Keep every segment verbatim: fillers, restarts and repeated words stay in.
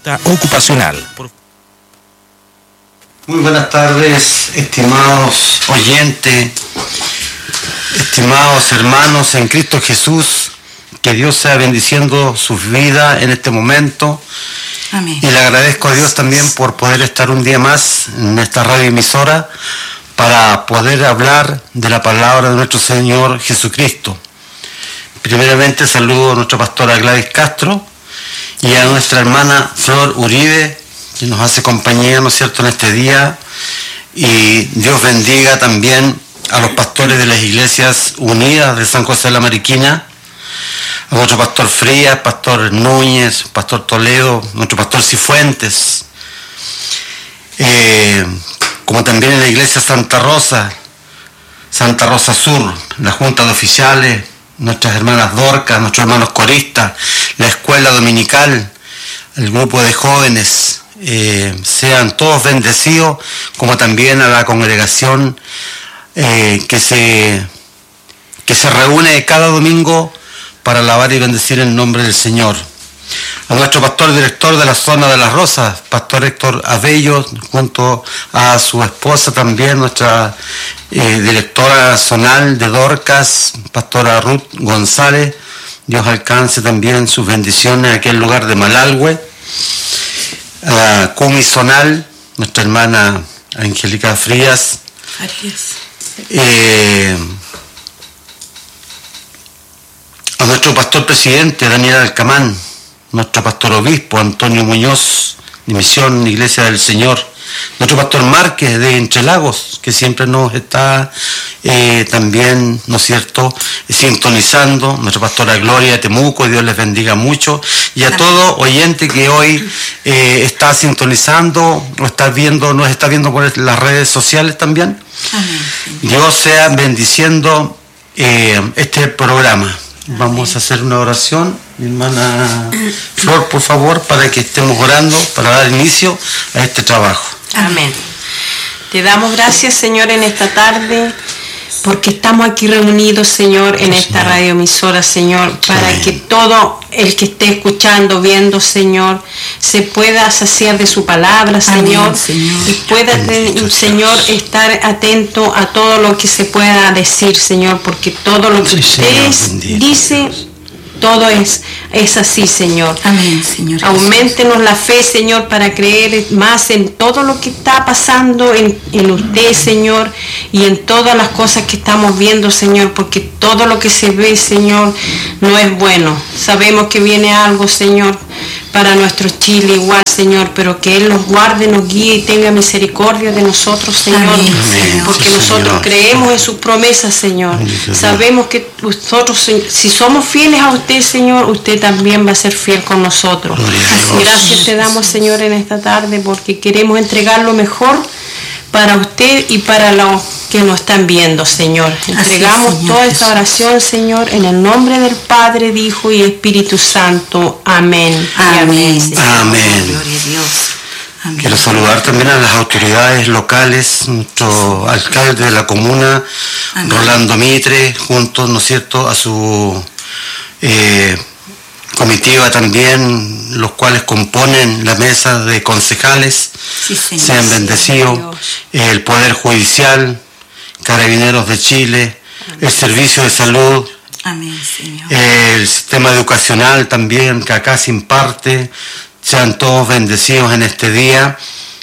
Ocupacional. Muy buenas tardes, estimados oyentes, estimados hermanos en Cristo Jesús. Que Dios sea bendiciendo sus vidas en este momento. Amén. Y le agradezco a Dios también por poder estar un día más en esta radioemisora para poder hablar de la palabra de nuestro Señor Jesucristo. Primeramente saludo a nuestra pastora Gladys Castro y a nuestra hermana Flor Uribe, que nos hace compañía, ¿no es cierto?, en este día. Y Dios bendiga también a los pastores de las iglesias unidas de San José de la Mariquina, a nuestro pastor Frías, pastor Núñez, pastor Toledo, nuestro pastor Cifuentes, eh, como también en la iglesia Santa Rosa, Santa Rosa Sur, la Junta de Oficiales, nuestras hermanas Dorcas, nuestros hermanos coristas, la escuela dominical, el grupo de jóvenes, eh, sean todos bendecidos, como también a la congregación eh, que se, que se reúne cada domingo para alabar y bendecir el nombre del Señor. A nuestro pastor director de la zona de Las Rosas, pastor Héctor Abello, junto a su esposa también, nuestra eh, directora zonal de Dorcas, pastora Ruth González. Dios alcance también sus bendiciones en aquel lugar de Malalhue. A Cumi zonal, nuestra hermana Angélica Frías. Frías. Eh, a nuestro pastor presidente Daniel Alcamán, nuestro pastor obispo Antonio Muñoz, de Misión Iglesia del Señor, nuestro pastor Márquez de Entre Lagos, que siempre nos está eh, también, ¿no es cierto?, sintonizando, nuestra pastora Gloria de Temuco, Dios les bendiga mucho, y a todo oyente que hoy eh, está sintonizando o está viendo, nos está viendo por las redes sociales también. Amén. Dios sea bendiciendo eh, este programa. Vamos a hacer una oración, mi hermana Flor, por favor, para que estemos orando, para dar inicio a este trabajo. Amén. Te damos gracias, Señor, en esta tarde, porque estamos aquí reunidos, Señor, en esta radioemisora, Señor, para Amén. Que todo el que esté escuchando, viendo, Señor, se pueda saciar de su palabra, Señor, Amén, Señor. Y pueda, Amén, Señor, estar atento a todo lo que se pueda decir, Señor, porque todo lo que sí, usted Señor, dice, todo es, es así, Señor. Amén, Señor. Auméntenos la fe, Señor, para creer más en todo lo que está pasando en, en usted, Señor, y en todas las cosas que estamos viendo, Señor, porque todo lo que se ve, Señor, no es bueno. Sabemos que viene algo, Señor, para nuestro Chile igual, Señor, pero que Él nos guarde, nos guíe y tenga misericordia de nosotros, Señor, Amén, Señor. Porque sí, nosotros Señor. creemos en sus promesas, Señor. Amén, sabemos que nosotros, si somos fieles a usted, Señor, usted también va a ser fiel con nosotros. Gracias te damos, Señor, en esta tarde, porque queremos entregar lo mejor para usted y para los que nos están viendo, Señor. Entregamos Así, Señor, toda esta oración, Señor, en el nombre del Padre, del Hijo y Espíritu Santo. Amén. Amén. Amén. Amén. Gloria a Dios. Amén. Quiero saludar también a las autoridades locales, nuestro alcalde de la comuna, Amén. Rolando Mitre, junto, ¿no es cierto?, a su eh, comitiva también, los cuales componen la mesa de concejales. Sí, sean bendecidos, el Poder Judicial, Carabineros de Chile, Amén. El Servicio de Salud, Amén, Señor. El sistema educacional también que acá se imparte. Sean todos bendecidos en este día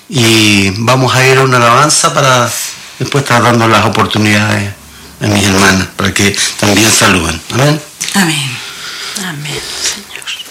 y vamos a ir a una alabanza para después estar dando las oportunidades a mis hermanas para que también saluden. Amén. Amén. Amén.